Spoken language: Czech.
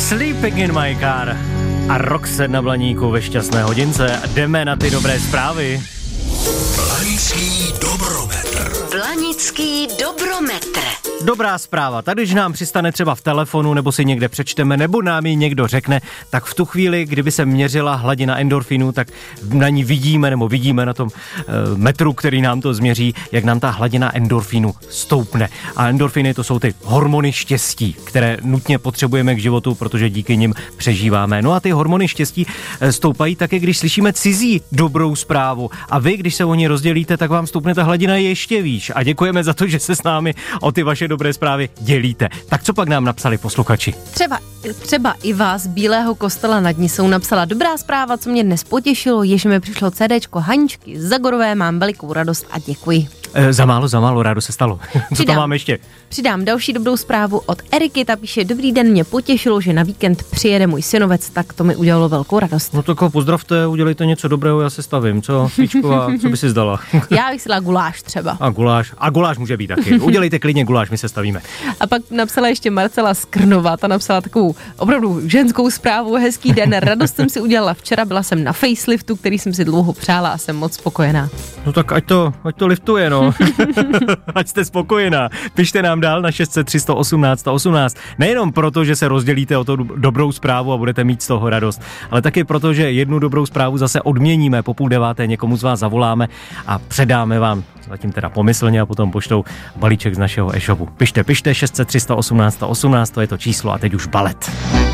Sleeping in my car a Roxette na Blaníku ve šťastné hodince. Jdeme na ty dobré zprávy. Blanický dobrometr. Blanický dobrometr. Dobrá zpráva, tady když nám přistane třeba v telefonu, nebo si někde přečteme, nebo nám ji někdo řekne, tak v tu chvíli, kdyby se měřila hladina endorfinu, tak na ní vidíme na tom metru, který nám to změří, jak nám ta hladina endorfinu stoupne. A endorfiny to jsou ty hormony štěstí, které nutně potřebujeme k životu, protože díky nim přežíváme. No a ty hormony štěstí stoupají také, když slyšíme cizí dobrou zprávu. A vy, když se o ní rozdělíte, tak vám stoupne ta hladina ještě výš. A děkujeme za to, že se s námi o ty vaše dobré zprávy dělíte. Tak co pak nám napsali posluchači? Třeba i vás z Bílého Kostela nad Nisou napsala dobrá zpráva, co mě dnes potěšilo, je, že mi přišlo CDčko Haničky Zagorové, mám velikou radost a děkuji. Za málo, rádo se stalo. Co tam máme ještě? Přidám další dobrou zprávu od Eriky, ta píše, dobrý den, mě potěšilo, že na víkend přijede můj synovec, tak to mi udělalo velkou radost. No tak ho pozdravte, udělejte něco dobrého, já se stavím, co? Fíčková, co by si zdala? Já bych si dala guláš třeba. A guláš může být taky. Udělejte klidně guláš, my se stavíme. A pak napsala ještě Marcela Skrnová, ta napsala takovou opravdu ženskou zprávu, hezký den, radost jsem si udělala včera, byla jsem na faceliftu, který jsem si dlouho přála a jsem moc spokojená. No tak ať to liftuje, no. Ať jste spokojená. Pište nám dál na 600 318 18. Nejenom proto, že se rozdělíte o tu dobrou zprávu a budete mít z toho radost, ale taky proto, že jednu dobrou zprávu zase odměníme. Po 8:30 někomu z vás zavoláme a předáme vám, zatím teda pomyslně, a potom poštou balíček z našeho e-shopu. Pište 600 318 18, to je to číslo a teď už balet.